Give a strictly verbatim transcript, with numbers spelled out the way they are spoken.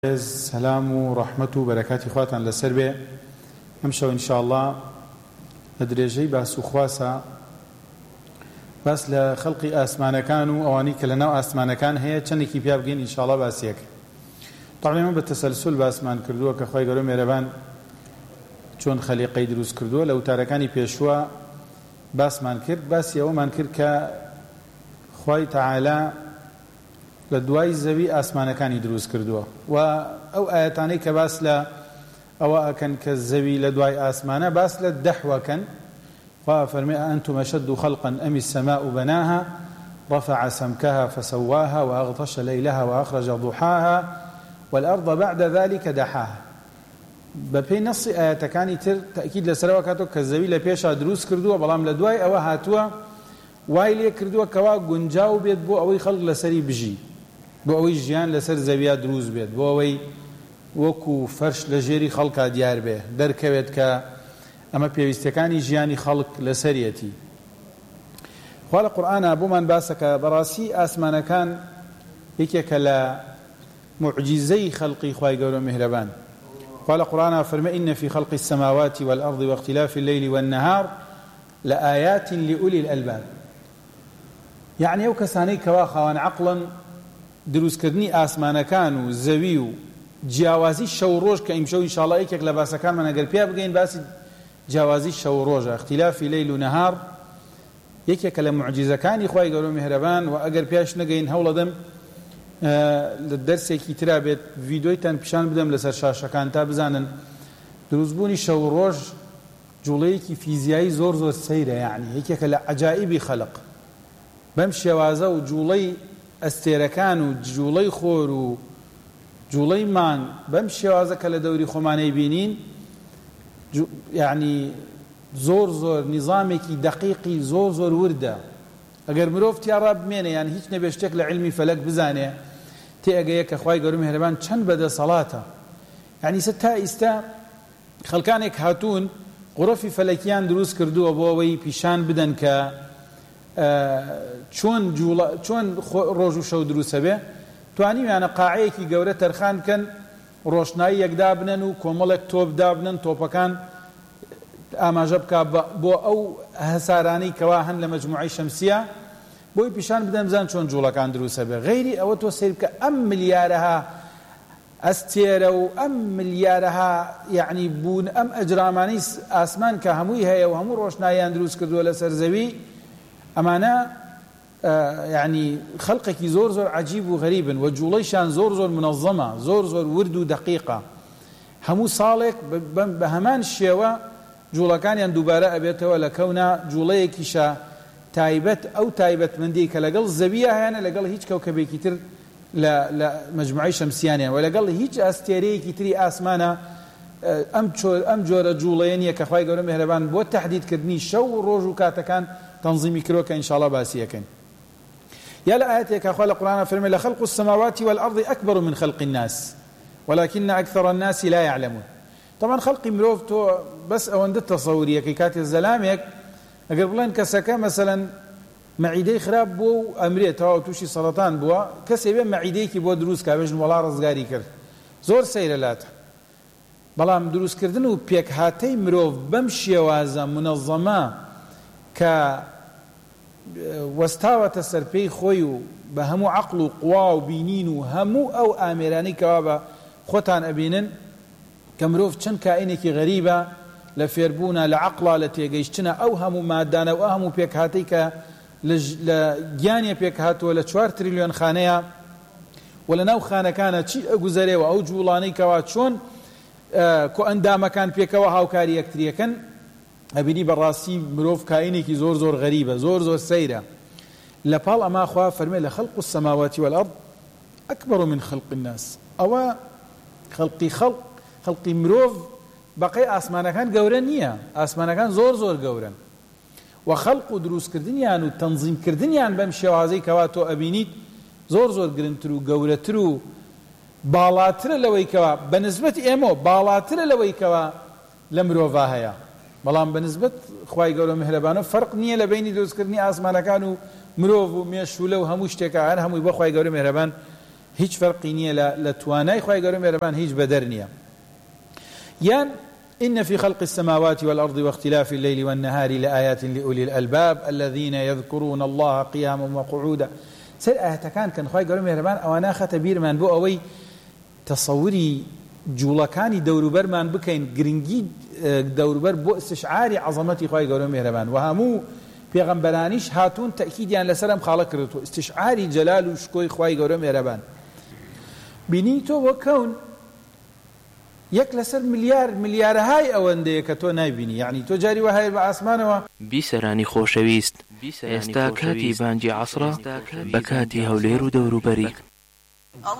سلام و رحمت و بەرەکاتی خواتان لەسەر بێ. ئەم شەو ئینشاءالله لە درێژەی باس و خواسە باس لە خەڵقی ئاسمانەکان و ئەوانەی کە لەناو ئاسمانەکان هەیە چەندێکی پیا بگەین ئینشاءالله باسیەکە. طبعا من بە تەسەلسل باسمان کردووە کە خوای گەورە مێرەبان چۆن خەلیقەی دروست کردووە لە وتارەکانی پێشووە باسمان کرد. باسی ئەوەمان کرد کە خوای تەعالی لە دوای زەوی ئاسمانەکانی دروست کردووە و ئەو ئاەتانەی کە باس لە ئەوە ئەکەن کە زەوی لە دوای ئاسمانە باس لە دەحوەکەن. خوا فەرمێ ئەنتم ئەشەدو خەڵقا ئەم السەماء بەناها رفع سمكها فسواها وأغطش ليلها وأخرج ضحاها والأرض بعد ذلك دحاها. بەپێی نەسی ئاەتەکانی تر تەئکید لەسەرەوە کاتۆ کە زەوی لە پێشا دروست کردووە بەڵام لە دوای ئەوە هاتووە وای لێ کردووە کەوا گونجاو بێت بۆ ئەوەی خەڵک لەسەری بژی، بۆ ئەوەی ژیان لەسەر زەویە دروست بێت، بۆ ئەوەی وەکو فەرش لە ژێری خەڵکا دیار بێ دەرکەوێت کە ئەمە پێویستەکانی ژیانی خەڵک لەسەریەتی. خوا لە قورئانە بۆمان باسەکە بەڕاستی ئاسمانەکان یەکێکە لە موعجیزەی خەڵقی خوای گەورە میهرەبان. خوا لە قورئانە فەرمێ إن في خلق السماوات والأرض واختلاف الليل والنهار لآيات لأولي الألباب. يعني ئەو کەسانەی کەوا خاوەن عەقڵن دروستکردنی ئاسمانەکان و زەوی و جیاوازی شەو ڕۆژ کە ئیمشەو ئینشاءالله یەکێک لە باسەکانمان ئەگەر پیا بگەین باسی جیاوازی شەو ڕۆژە، اختلافی لەیل و نەهار یەکێکە لە معجیزەکانی خوای گەورە میهرەبان و ئەگەر پیاش نەگەین هەوڵەدەم لە دەرسێکی ترا بێت ڤیدۆیتان پیشان بدەم لەسەر شاشەکان تا بزانن دروستبوونی شەو ڕۆژ جوڵەیەکی فیزیایی زۆر زۆر سەیرە، یعنی یەکێکە لە عەجائیبی خەلق. بەم شێوازە و جوڵەی ئەستێرەکان و جوڵەی خۆر و جوڵەی مانگ بەم شێوازە کە لە دەوری خۆمانەی بینین یعنی زۆر زۆر نیزامێکی دەقیقی زۆر زۆر وردە. ئەگەر مرۆڤ تیاڕا بمێنێ یان هیچ نەبێ شتێک لە علمی فەلەک بزانێ تێئەگەیە کە خوای گەورە میهرەبان چەند بەدەسەڵاتە. یعنی سە تا ئیستا خەڵکانێک هاتوون غورەفی فەلەکیان دروست کردووە بۆ ئەوەی پیشان بدەن کە چۆن چۆن ڕۆژ و شەو دروستە بێ. توانیویانە قاعەیەکی گەورە تەرخان بکەن، ڕۆشنایی یەکدا بنەن و کۆمەڵێک تۆپ دابنن، تۆپەکان ئاماژە بکە بۆ ئەو هەسارانەی کەوا هەن لە مەجموعەی شەمسیە بۆی پیشان بدەن بزان چۆن جوڵەکان دروستە بێ. غەیری ئەوە تۆ سیر بکە ئەم ملیارەها ئەستێرە و ئەم ملیارەها یعنی بوون ئەم ئەجرامانەی ئاسمان کە هەمووی هەیە و هەموو ڕۆشناییان دروست کردووە لەسەر زەوی، ئەمانە یعنی خەڵقێکی زۆر زۆر عەجیب و غەریبن و جوڵەیشان زۆر زۆر منەظەمە، زۆر زۆر ورد و دەقیقە. هەموو ساڵێک بە هەمان شێوە جوڵەکانیان دووبارە ئەبێتەوە لە کەونا جوڵەیەکیشە تایبەت ئەو تایبەتمەندی کە لەگەڵ زەویە هەیەنە لەگەڵ هیچ کەوکەبێکی تر لە مەجموعەی شەمسیانیان و لەگەڵ هیچ ئەستێرەیەکی تری ئاسمانە ئەم جۆرە جوڵەیە نییە کە خوای گەورە میهرەبان بۆ تەحدیدکردنی شەو و ڕۆژ و کاتەکان تەنظیمی کردووە کە ئینشاءالله باسی یەکەین. یا لە ئاەتێکە خوا لە قورئانە فەرمێ لخلق السماوات والأرض أكبر من خلق الناس ولكن أكثر الناس لا يعلمون. طبعا خەڵقی مرۆڤ تۆ بەس ئەوەندە تەسەووریەکەی کاتێ زەلامێک ئەگەر بڵێن کەسەکە مەسەلەن مەعیدەی خراپ بووە و ئەمرێتەوە تووشی سەرەتان بووە، کەسێ بێ مەعیدەیەکی بۆ دروست کا بێژن وەڵا ڕزگاری کرد، زۆر سەیرە لاتە. بەڵام دروستکردن و پێکهاتەی مرۆڤ بەم شێوازە منەظەمە کە وەستاوەتە سەرپێی خۆی و بە هەموو عەقڵ و قوا و بینین و هەموو ئەو ئامێرانەی کەوا بە خۆتان ئەبینن کە مرۆڤ چەند کائینێکی غەریبە لە فێربوونە، لە عەقڵا، لە تێگەیشتنە ئەو هەموو مادانە و هەموو پێکهاتەی کە لە گیانێ پێکهاتووە لە چوار تریلیۆن خانەیە و لە ناو خانەکانە چی ئەگوزەرێەوە ئەو جوڵانەی کەوا چۆن کۆ ئەندامەکان پێکەوە هاوکاری یەکتریەکەن ئەبینی بەڕاستی مرۆڤ کائینێکی زۆر زۆر غەریبە، زۆر زۆر سەیرە. لە پاڵ ئەما خوا فەرمێ لە خەلق السەماوات والأرض أكبر من خلق الناس. ئەوە خەڵقی خەڵق خەڵقی مرۆڤ بەقەی ئاسمانەکان گەورە نییە، ئاسمانەکان زۆر زۆر گەورن و خەڵق و دروستکردنیان و تەنظیمکردنیان بەم شێوازەی کەوا تۆ ئەبینیت زۆر زۆر گرنگتر و گەورەتر و باڵاترە لەوەی کەوا بەنسبەت ئێمە باڵاترە لەوەی کەوا لە مرۆڤا هەیە. بەڵام بەنسبەت خوای گەورە میهرەبانە فەرق نییە لە بینی دروستکردنی ئاسمانەکان و مرۆڤ و مێشولە و هەموو شتێکە هەر هەمووی بۆ خوای گەورە میهرەبان هیچ فەرقی نییە لە توانای خوای گەورە مێرەبان هیچ بەدەر نییە. یان إن في خلق السماوات والأرض واختلاف الليل والنهار لآيات لأولي الألباب الذين يذكرون الله قياما وقعودا. سر آيات كان كان خواهي قولوا مهربان أوانا ختبير من بو أوي تصوري جوڵەکانی دەوروبەرمان بکەین گرنگی دەوروبەر بۆ استشعاری عەزەمەتی خی گەورە مێرەبان و هەموو پێغەمبەرانیش هاتوون تەکیدیان لەسەرم خاڵە کردووە استشعاری جەلال و شکۆی خی گەورە مێرەبان. بینی تۆ وە کەون یەک لەسەر ملیار ملیارەهای ئەوەندەیە کە تۆ نایبینی، یعنی تۆ جاری وهەیە بە ئاسمانەوە. بیسەرانی خۆشەویست، ئێستا کاتی بانگی عەسرە بە کاتی هەولێر و دەوروبەری.